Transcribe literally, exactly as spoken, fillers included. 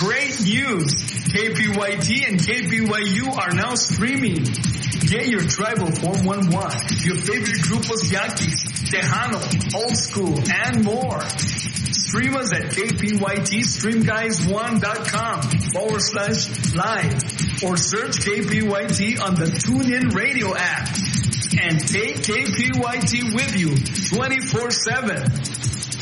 Great news! K P Y T and K P Y U are now streaming. Get your Tribal four one one, your favorite Grupos Yaquis, Tejano, Old School, and more. Stream us at kpytstreamguys1.com forward slash live or search K P Y T on the TuneIn Radio app. And take K P Y T with you twenty-four seven.